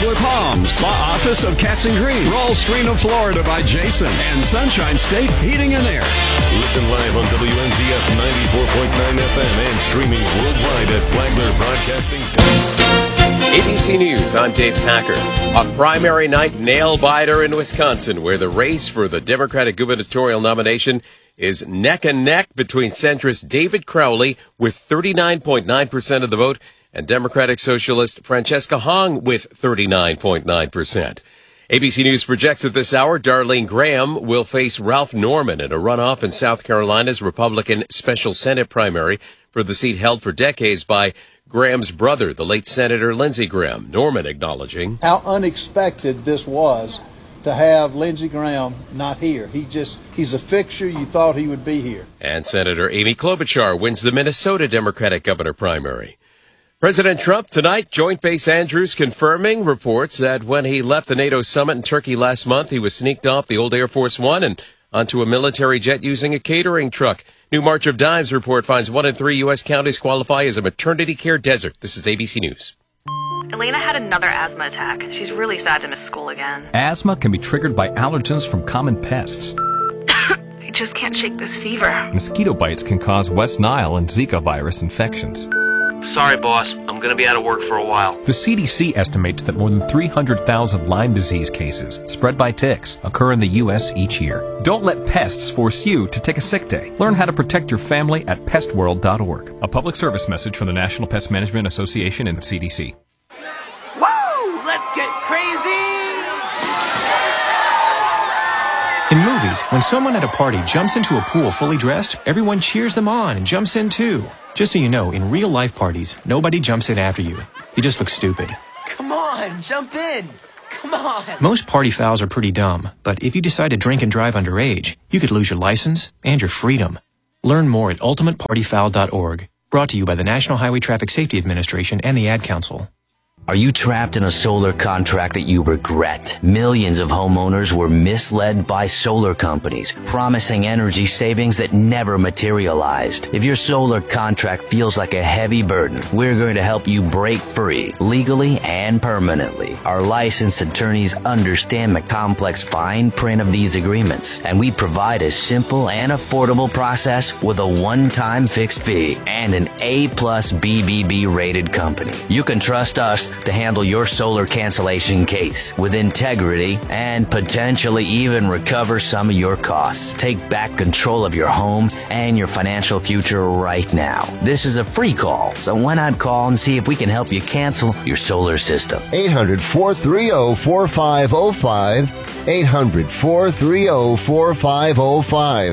Flagler Palms, Spa Office of Katz & Green, Rolls Screen of Florida by Jason, and Sunshine State Heating and Air. Listen live on WNZF 94.9 FM and streaming worldwide at FlaglerBroadcasting.com. ABC News, I'm Dave Packer. A primary night nail-biter in Wisconsin, where the race for the Democratic gubernatorial nomination is neck and neck between centrist David Crowley with 39.9% of the vote and Democratic Socialist Francesca Hong with 39.9%. ABC News projects at this hour Darlene Graham will face Ralph Norman in a runoff in South Carolina's Republican Special Senate primary for the seat held for decades by Graham's brother, the late Senator Lindsey Graham. Norman acknowledging how unexpected this was to have Lindsey Graham not here. He's a fixture. You thought he would be here. And Senator Amy Klobuchar wins the Minnesota Democratic governor primary. President Trump tonight, Joint Base Andrews confirming reports that when he left the NATO summit in Turkey last month, he was sneaked off the old Air Force One and onto a military jet using a catering truck. New March of Dimes report finds 1 in 3 U.S. counties qualify as a maternity care desert. This is ABC News. Elena had another asthma attack. She's really sad to miss school again. Asthma can be triggered by allergens from common pests. I just can't shake this fever. Mosquito bites can cause West Nile and Zika virus infections. Sorry, boss. I'm going to be out of work for a while. The CDC estimates that more than 300,000 Lyme disease cases spread by ticks occur in the U.S. each year. Don't let pests force you to take a sick day. Learn how to protect your family at pestworld.org. A public service message from the National Pest Management Association and the CDC. Woo! Let's get crazy! In movies, when someone at a party jumps into a pool fully dressed, everyone cheers them on and jumps in too. Just so you know, in real-life parties, nobody jumps in after you. You just look stupid. Come on, jump in. Come on. Most party fouls are pretty dumb, but if you decide to drink and drive underage, you could lose your license and your freedom. Learn more at ultimatepartyfoul.org. Brought to you by the National Highway Traffic Safety Administration and the Ad Council. Are you trapped in a solar contract that you regret? Millions of homeowners were misled by solar companies, promising energy savings that never materialized. If your solar contract feels like a heavy burden, we're going to help you break free, legally and permanently. Our licensed attorneys understand the complex fine print of these agreements, and we provide a simple and affordable process with a one-time fixed fee and an A+ BBB rated company. You can trust us to handle your solar cancellation case with integrity and potentially even recover some of your costs. Take back control of your home and your financial future right now. This is a free call, so why not call and see if we can help you cancel your solar system? 800-430-4505. 800-430-4505.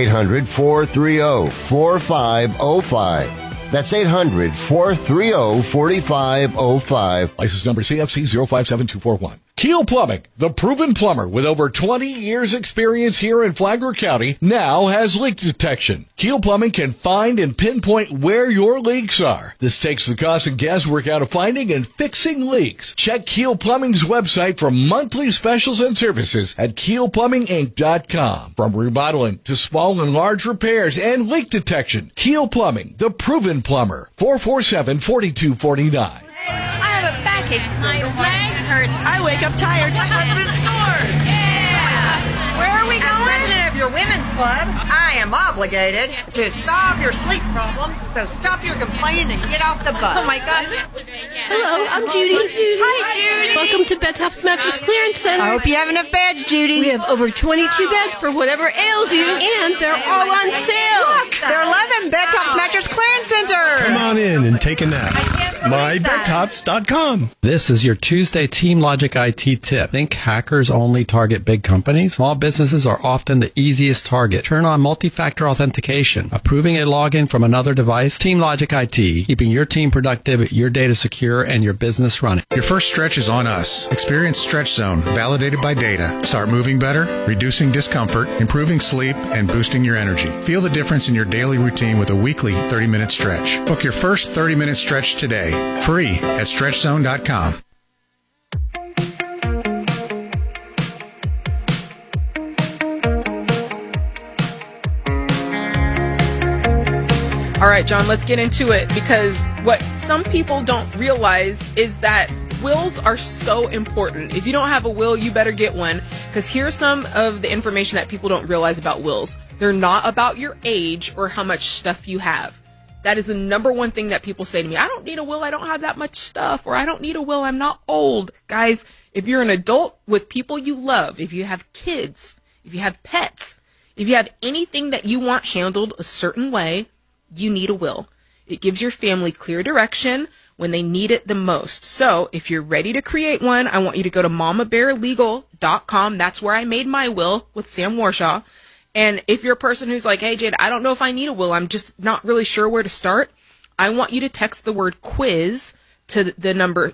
800-430-4505. That's 800-430-4505. License number CFC 057241. Keel Plumbing, the proven plumber with over 20 years experience here in Flagler County, now has leak detection. Keel Plumbing can find and pinpoint where your leaks are. This takes the cost and guesswork out of finding and fixing leaks. Check Keel Plumbing's website for monthly specials and services at KeelPlumbingInc.com. From remodeling to small and large repairs and leak detection, Keel Plumbing, the proven plumber. 447-4249. I have a backache. My leg hurts. I wake up tired. My husband snores. Yeah. Where are we going? As president of your women's club, I am obligated to solve your sleep problems. So stop your complaining and get off the bus. Oh my God. Hello, I'm Judy. Hi, Judy. Welcome to Bed Tops Mattress Clearance Center. I hope you have enough beds, Judy. We have over 22 beds for whatever ails you, and they're all on sale. Look, they're 11 Bed Tops Mattress Clearance Center. Come on in and take a nap. MyBedTops.com. This is your Tuesday Team Logic IT tip. Think hackers only target big companies? Small businesses are often the easiest target. Turn on multi-factor authentication, approving a login from another device. Team Logic IT, keeping your team productive, your data secure, and your business running. Your first stretch is on us. Experience Stretch Zone, validated by data. Start moving better, reducing discomfort, improving sleep, and boosting your energy. Feel the difference in your daily routine with a weekly 30-minute stretch. Book your first 30-minute stretch today, free at StretchZone.com. All right, John, let's get into it, because what some people don't realize is that wills are so important. If you don't have a will, you better get one, because here's some of the information that people don't realize about wills. They're not about your age or how much stuff you have. That is the number one thing that people say to me. I don't need a will. I don't have that much stuff. Or I don't need a will. I'm not old. Guys, if you're an adult with people you love, if you have kids, if you have pets, if you have anything that you want handled a certain way, you need a will. It gives your family clear direction when they need it the most. So if you're ready to create one, I want you to go to mamabearlegal.com. That's where I made my will with Sam Warshaw. And if you're a person who's like, hey, Jade, I don't know if I need a will, I'm just not really sure where to start, I want you to text the word quiz to the number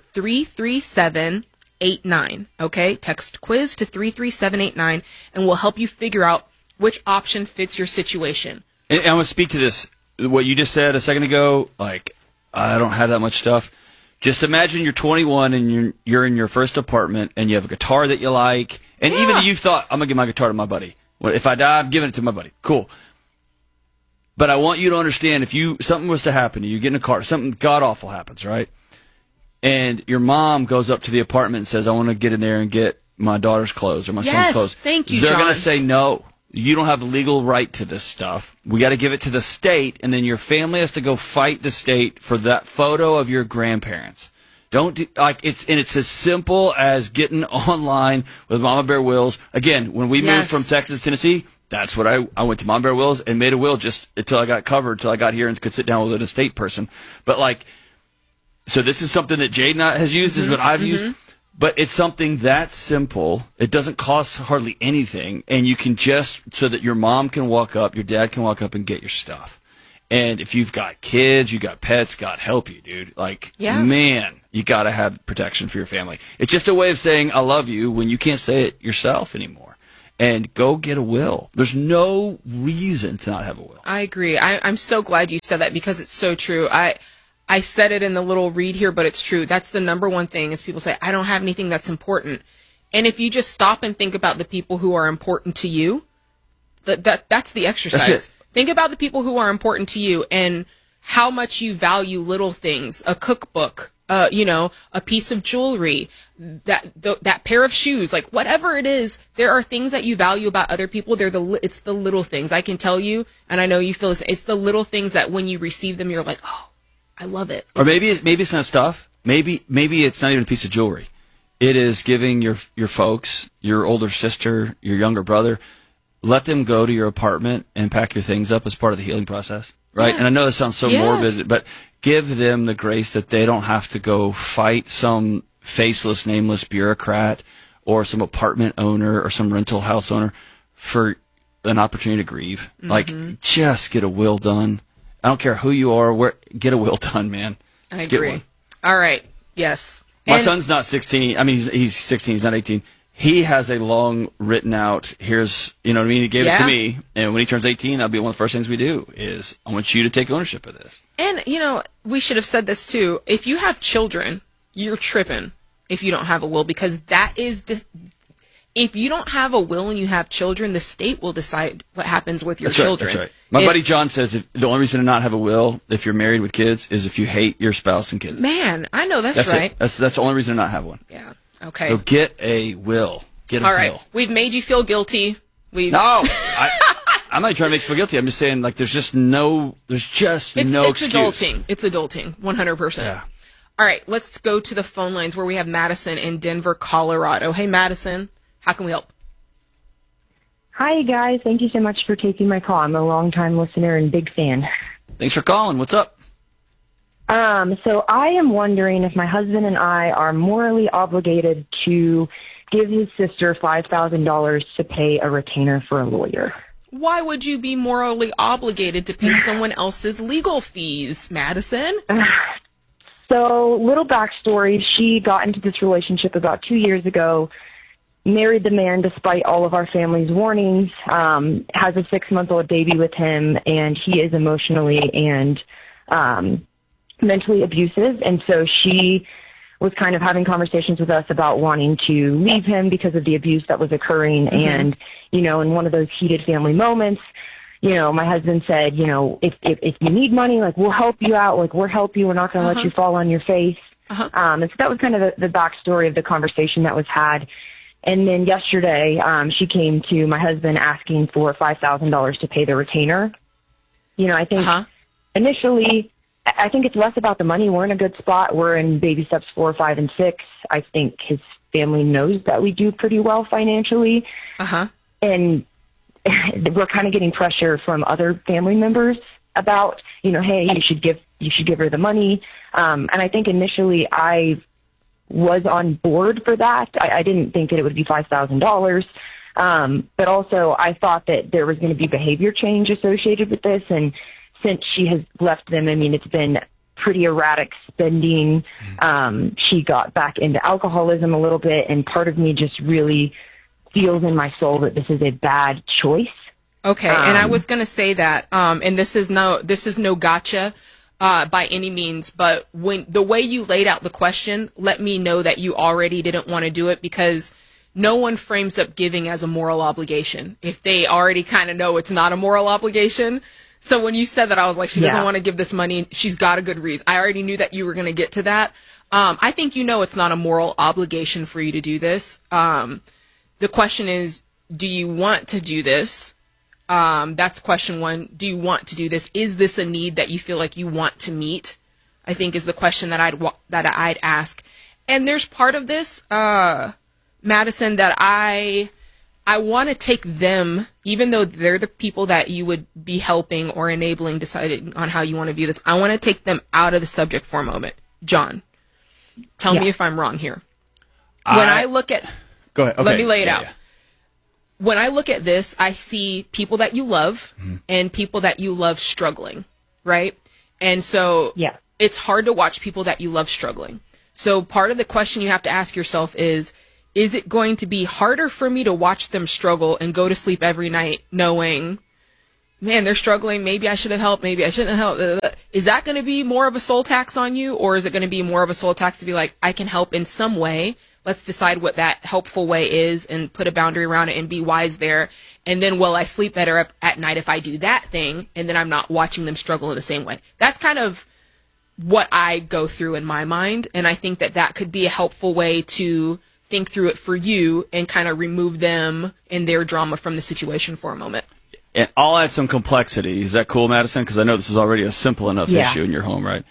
33789. Okay? Text quiz to 33789, and we'll help you figure out which option fits your situation. And I'm going to speak to this, what you just said a second ago, like, I don't have that much stuff. Just imagine you're 21 and you're in your first apartment and you have a guitar that you like, and even if you thought, I'm going to give my guitar to my buddy. Well, if I die, I'm giving it to my buddy. Cool. But I want you to understand, if something was to happen to you, get in a car, something god-awful happens, right? And your mom goes up to the apartment and says, I want to get in there and get my daughter's clothes or my son's clothes. Thank you, They're John. going to say, no, you don't have the legal right to this stuff. We got to give it to the state, and then your family has to go fight the state for that photo of your grandparents. It's as simple as getting online with Mama Bear Wills. Again, when we moved from Texas to Tennessee, that's what I went to Mama Bear Wills and made a will just until I got covered, until I got here and could sit down with an estate person. But so this is something that Jade has used, is what I've used. But it's something that simple. It doesn't cost hardly anything, and you can so that your mom can walk up, your dad can walk up and get your stuff. And if you've got kids, you got pets, God help you, dude. Man, you got to have protection for your family. It's just a way of saying I love you when you can't say it yourself anymore. And go get a will. There's no reason to not have a will. I agree. I'm so glad you said that, because it's so true. I said it in the little read here, but it's true. That's the number one thing, is people say, I don't have anything that's important. And if you just stop and think about the people who are important to you, that's the exercise. That's it. Think about the people who are important to you and how much you value little things, a cookbook, a piece of jewelry, that pair of shoes, like whatever it is. There are things that you value about other people. It's the little things. I can tell you, and I know you feel this. It's the little things that when you receive them, you're like, oh, I love it. Or maybe it's not stuff. Maybe it's not even a piece of jewelry. It is giving your folks, your older sister, your younger brother, let them go to your apartment and pack your things up as part of the healing process, right? Yeah. And I know that sounds so morbid, but give them the grace that they don't have to go fight some faceless, nameless bureaucrat or some apartment owner or some rental house owner for an opportunity to grieve. Just get a will done. I don't care who you are, get a will done, man. I agree. All right. Yes. My son's not 16. I mean, he's 16. He's not 18. He has a long written out, here's, you know what I mean? He gave it to me. And when he turns 18, that'll be one of the first things we do is I want you to take ownership of this. And, we should have said this too. If you have children, you're tripping if you don't have a will, because that is, if you don't have a will and you have children, the state will decide what happens with your children. That's right. My buddy John says the only reason to not have a will if you're married with kids is if you hate your spouse and kids. Man, I know that's right. That's the only reason to not have one. Yeah. Okay. So get a will. Get a All right. will. We've made you feel guilty. No. I'm not trying to make you feel guilty. I'm just saying, there's just no excuse. It's adulting. It's adulting. 100%. Yeah. All right. Let's go to the phone lines where we have Madison in Denver, Colorado. Hey, Madison. How can we help? Hi, guys. Thank you so much for taking my call. I'm a long-time listener and big fan. Thanks for calling. What's up? So I am wondering if my husband and I are morally obligated to give his sister $5,000 to pay a retainer for a lawyer. Why would you be morally obligated to pay someone else's legal fees, Madison? So, little backstory. She got into this relationship about 2 years ago, married the man despite all of our family's warnings, has a 6-month-old baby with him, and he is emotionally and mentally abusive. And so she was kind of having conversations with us about wanting to leave him because of the abuse that was occurring. Mm-hmm. And, in one of those heated family moments, my husband said, if you need money, we'll help you out. We'll help you. We're not going to let you fall on your face. And so that was kind of the backstory of the conversation that was had. And then yesterday, she came to my husband asking for $5,000 to pay the retainer. You know, I think initially, I think it's less about the money. We're in a good spot. We're in baby steps 4, 5, and 6. I think his family knows that we do pretty well financially. And we're kind of getting pressure from other family members about, you know, hey, you should give her the money. And I think initially I was on board for that. I didn't think that it would be $5,000. But also I thought that there was going to be behavior change associated with this. And since she has left them, I mean, it's been pretty erratic spending. She got back into alcoholism a little bit, and part of me just really feels in my soul that this is a bad choice. Okay, and I was going to say that, and this is no gotcha by any means, but when the way you laid out the question, let me know that you already didn't want to do it, because no one frames up giving as a moral obligation if they already kind of know it's not a moral obligation. So when you said that, I was like, she doesn't want to give this money. She's got a good reason. I already knew that you were going to get to that. I think you know it's not a moral obligation for you to do this. The question is, do you want to do this? That's question one. Do you want to do this? Is this a need that you feel like you want to meet? I think is the question that I'd ask. And there's part of this, Madison, that I want to take them, even though they're the people that you would be helping or enabling, deciding on how you want to view this. I want to take them out of the subject for a moment. John, tell me if I'm wrong here. When I look at, go ahead. Okay. Let me lay it out. Yeah. When I look at this, I see people that you love and people that you love struggling, right? And so it's hard to watch people that you love struggling. So part of the question you have to ask yourself is it going to be harder for me to watch them struggle and go to sleep every night knowing, man, they're struggling, maybe I should have helped, maybe I shouldn't have helped? Is that going to be more of a soul tax on you, or is it going to be more of a soul tax to be like, I can help in some way? Let's decide what that helpful way is and put a boundary around it and be wise there. And then will I sleep better at night if I do that thing, and then I'm not watching them struggle in the same way? That's kind of what I go through in my mind, and I think that could be a helpful way to think through it for you and kind of remove them and their drama from the situation for a moment. And I'll add some complexity. Is that cool, Madison? Because I know this is already a simple enough issue in your home, right?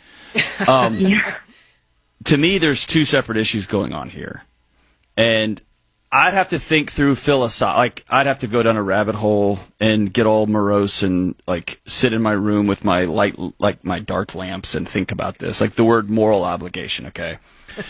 To me, there's two separate issues going on here. And I'd have to think through like I'd have to go down a rabbit hole and get all morose and like sit in my room with my light, like my dark lamps, and think about this, like the word moral obligation. Okay.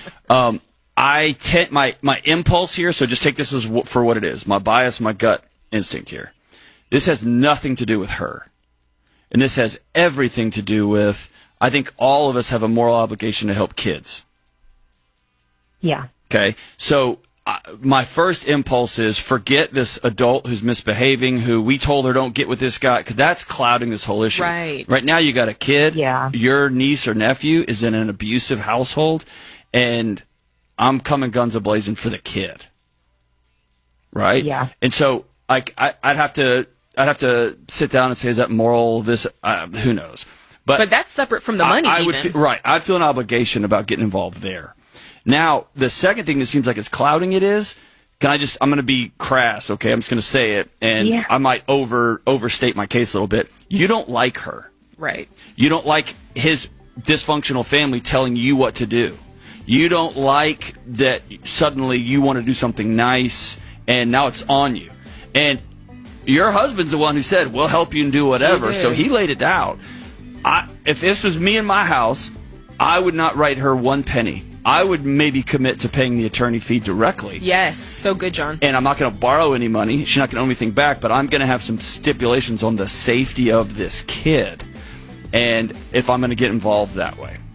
My impulse here, so just take this as for what it is, my bias, my gut instinct here. This has nothing to do with her. And this has everything to do with, I think all of us have a moral obligation to help kids. Yeah. Okay. So my first impulse is forget this adult who's misbehaving, who we told her don't get with this guy, because that's clouding this whole issue. Right now you got a kid. Yeah. Your niece or nephew is in an abusive household, and I'm coming guns a-blazing for the kid. Right? Yeah. And so I'd have to sit down and say, is that moral? This, who knows? But that's separate from the money. I feel an obligation about getting involved there. Now, the second thing that seems like it's clouding it is, I'm going to be crass, okay? I'm just going to say it, and I might overstate my case a little bit. You don't like her. Right. You don't like his dysfunctional family telling you what to do. You don't like that suddenly you want to do something nice, and now it's on you. And your husband's the one who said, we'll help you and do whatever. So he laid it out. If this was me in my house, I would not write her one penny. I would maybe commit to paying the attorney fee directly. Yes, so good, John. And I'm not going to borrow any money. She's not going to owe anything back, but I'm going to have some stipulations on the safety of this kid, and if I'm going to get involved that way.